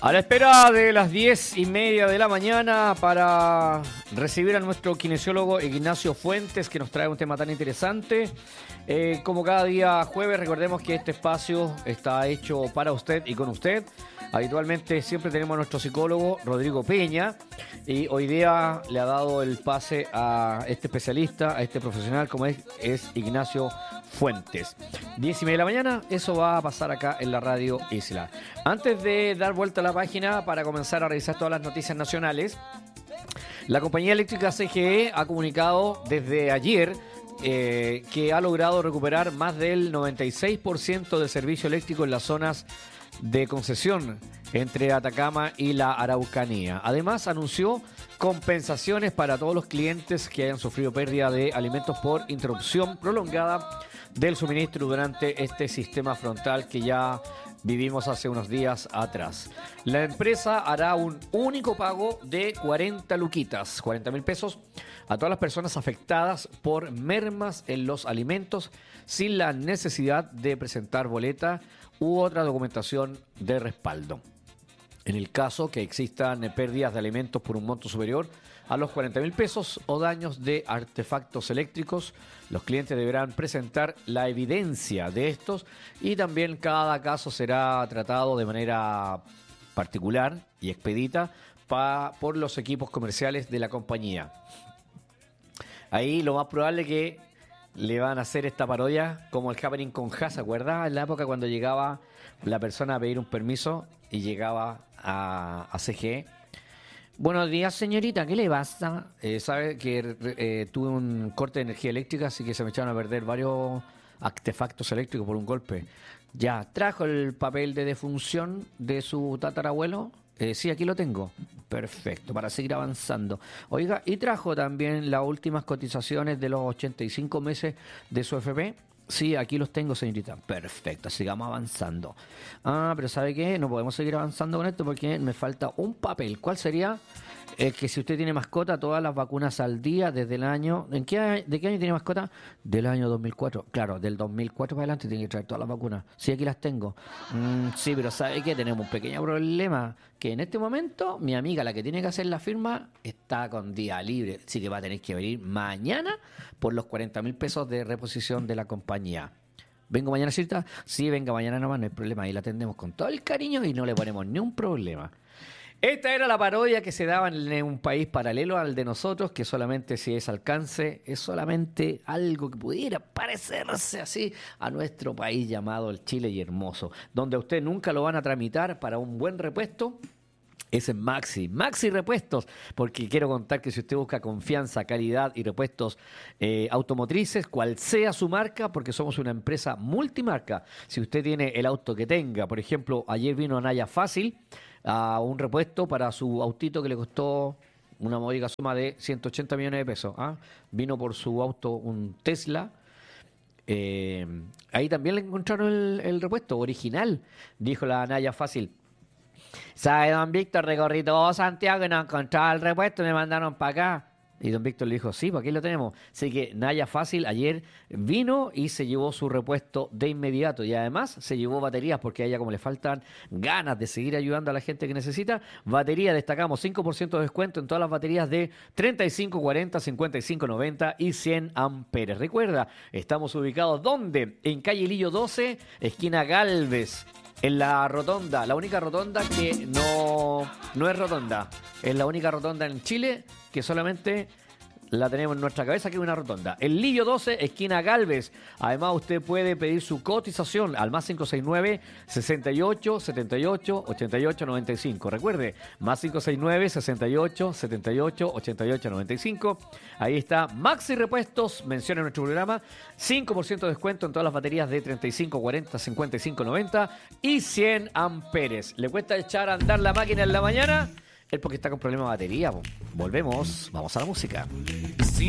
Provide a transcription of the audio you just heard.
A la espera de las 10:30 de la mañana para recibir a nuestro kinesiólogo Ignacio Fuentes, que nos trae un tema tan interesante. Como cada día jueves, recordemos que este espacio está hecho para usted y con usted. Habitualmente siempre tenemos a nuestro psicólogo Rodrigo Peña y hoy día le ha dado el pase a este especialista, a este profesional como es Ignacio Fuentes. 10:30 de la mañana, eso va a pasar acá en la radio Isla. Antes de dar vuelta a la página para comenzar a revisar todas las noticias nacionales, la compañía eléctrica CGE ha comunicado desde ayer que ha logrado recuperar más del 96% del servicio eléctrico en las zonas de concesión entre Atacama y la Araucanía. Además, anunció compensaciones para todos los clientes que hayan sufrido pérdida de alimentos por interrupción prolongada del suministro durante este sistema frontal que ya vivimos hace unos días atrás. La empresa hará un único pago de 40 luquitas, 40.000 pesos, a todas las personas afectadas por mermas en los alimentos sin la necesidad de presentar boleta u otra documentación de respaldo. En el caso que existan pérdidas de alimentos por un monto superior a los 40.000 pesos o daños de artefactos eléctricos, los clientes deberán presentar la evidencia de estos y también cada caso será tratado de manera particular y expedita por los equipos comerciales de la compañía. Ahí lo más probable es que le van a hacer esta parodia como el happening con Ja, ¿se acuerda? En la época cuando llegaba la persona a pedir un permiso y llegaba a CGE. Buenos días, señorita, ¿qué le pasa? Sabe que tuve un corte de energía eléctrica, así que se me echaron a perder varios artefactos eléctricos por un golpe. Ya, ¿trajo el papel de defunción de su tatarabuelo? Sí, aquí lo tengo. Perfecto, para seguir avanzando. Oiga, ¿y trajo también las últimas cotizaciones de los 85 meses de su FP? Sí, aquí los tengo, señorita. Perfecto, sigamos avanzando. Pero ¿sabe qué? No podemos seguir avanzando con esto porque me falta un papel. ¿Cuál sería? Que si usted tiene mascota, todas las vacunas al día desde el año... ¿De qué año tiene mascota? Del año 2004. Claro, del 2004 para adelante tiene que traer todas las vacunas. Sí, aquí las tengo. Sí, pero ¿sabe qué? Tenemos un pequeño problema. Que en este momento, mi amiga, la que tiene que hacer la firma, está con día libre. Así que va a tener que venir mañana por los 40.000 pesos de reposición de la compañía. ¿Vengo mañana, cierta? Sí, venga mañana nomás, no hay problema. Ahí la atendemos con todo el cariño y no le ponemos ni un problema. Esta era la parodia que se daba en un país paralelo al de nosotros, que solamente si es alcance, es solamente algo que pudiera parecerse así a nuestro país llamado el Chile y hermoso, donde a usted nunca lo van a tramitar para un buen repuesto. Es en Maxi Repuestos, porque quiero contar que si usted busca confianza, calidad y repuestos automotrices, cual sea su marca, porque somos una empresa multimarca. Si usted tiene el auto que tenga, por ejemplo, ayer vino Naya Fácil a un repuesto para su autito que le costó una módica suma de 180 millones de pesos. Vino por su auto un Tesla. Ahí también le encontraron el repuesto original, dijo la Naya Fácil. ¿Sabe, don Víctor? Recorrí todo Santiago y no encontraba el repuesto, me mandaron para acá. Y don Víctor le dijo, sí, pues aquí lo tenemos. Así que Naya Fácil ayer vino y se llevó su repuesto de inmediato. Y además se llevó baterías, porque a ella como le faltan ganas de seguir ayudando a la gente que necesita. Batería, destacamos 5% de descuento en todas las baterías de 35, 40, 55, 90 y 100 amperes. Recuerda, estamos ubicados ¿dónde? En calle Lillo 12, esquina Galvez. En la rotonda, la única rotonda que no es rotonda. Es la única rotonda en Chile que solamente la tenemos en nuestra cabeza, que es una rotonda. El Lillo 12, esquina Galvez. Además, usted puede pedir su cotización al más 569 68 78 88 95. Recuerde, más 569 68 78 88 95. Ahí está Maxi Repuestos, menciona en nuestro programa. 5% de descuento en todas las baterías de 35, 40, 55, 90 y 100 amperes. ¿Le cuesta echar a andar la máquina en la mañana? Es porque está con problema de batería. Volvemos, vamos a la música.